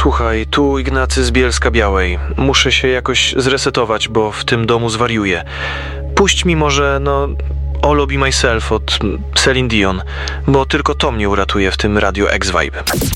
Słuchaj, tu Ignacy z Bielska-Białej. Muszę się jakoś zresetować, bo w tym domu zwariuję. Puść mi może, All Be Myself od Celine Dion, bo tylko to mnie uratuje w tym Radio X-Vibe.